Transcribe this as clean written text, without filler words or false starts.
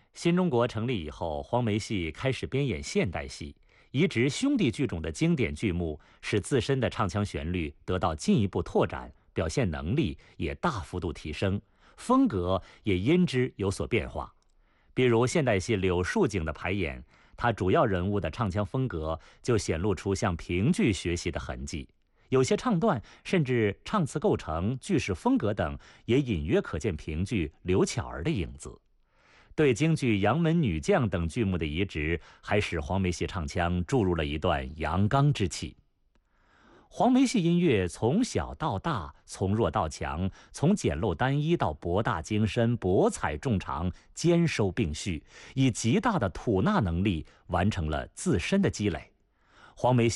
新中国成立以后，黄梅戏开始编演现代戏，移植兄弟剧种的经典剧目，使自身的唱腔旋律得到进一步拓展，表现能力也大幅度提升，风格也因之有所变化。比如现代戏《柳树景》的排演，它主要人物的唱腔风格就显露出向评剧学习的痕迹，有些唱段甚至唱词构成、句式风格等，也隐约可见评剧刘巧儿的影子。对京剧《杨门女将》等剧目的移植，还使黄梅戏唱腔注入了一段阳刚之气。黄梅戏音乐从小到大，从弱到强，从简陋单一到博大精深、博采众长，兼收并蓄，以极大的吐纳能力完成了自身的积累。黄梅戏